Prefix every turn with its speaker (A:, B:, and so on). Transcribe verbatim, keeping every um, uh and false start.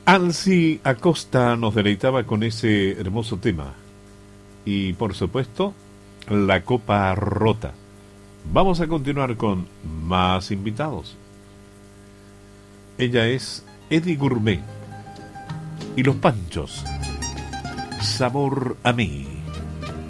A: Alci Acosta nos deleitaba con ese hermoso tema. Y por supuesto, La Copa Rota. Vamos a continuar con más invitados. Ella es Eddie Gourmet y Los Panchos. Sabor a mí.